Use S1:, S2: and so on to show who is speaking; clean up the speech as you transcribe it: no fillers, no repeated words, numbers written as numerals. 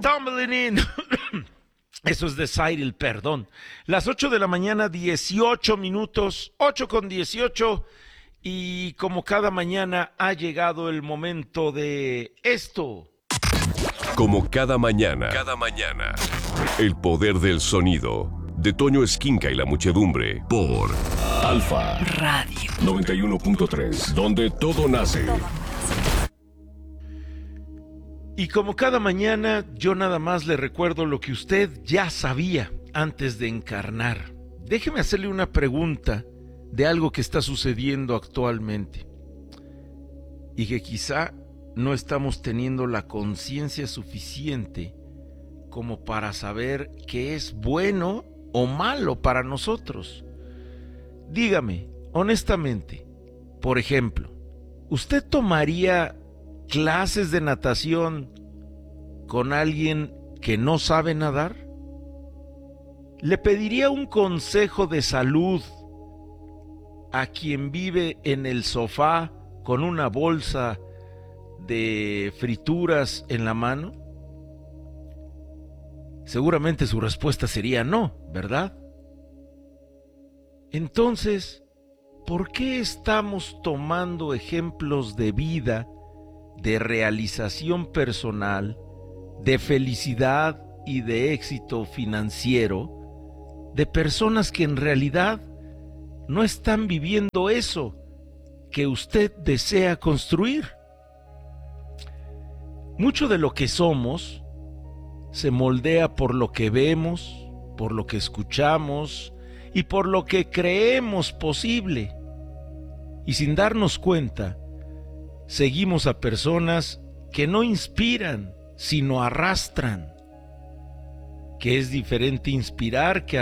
S1: Tumbling In. Eso es de Cyril, perdón. Las 8 de la mañana, 18 minutos, 8 con 18. Y como cada mañana ha llegado el momento de esto.
S2: Como cada mañana, el poder del sonido, de Toño Esquinca y la muchedumbre, por Alfa
S3: Radio
S2: 91.3, donde todo nace.
S1: Y como cada mañana, yo nada más le recuerdo lo que usted ya sabía antes de encarnar. Déjeme hacerle una pregunta de algo que está sucediendo actualmente y que quizá no estamos teniendo la conciencia suficiente como para saber qué es bueno o malo para nosotros. Dígame, honestamente, por ejemplo, ¿usted tomaría clases de natación con alguien que no sabe nadar? ¿Le pediría un consejo de salud a quien vive en el sofá con una bolsa de frituras en la mano? Seguramente su respuesta sería no, ¿verdad? Entonces, ¿por qué estamos tomando ejemplos de vida, de realización personal, de felicidad y de éxito financiero de personas que en realidad no están viviendo eso que usted desea construir? Mucho de lo que somos se moldea por lo que vemos, por lo que escuchamos y por lo que creemos posible. Y sin darnos cuenta, seguimos a personas que no inspiran, sino arrastran. Que es diferente inspirar que